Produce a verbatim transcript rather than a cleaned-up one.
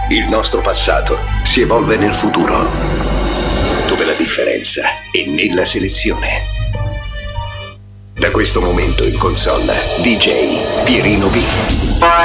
Il nostro passato si evolve nel futuro, dove la differenza è nella selezione. Da questo momento in console, D J Pierino B.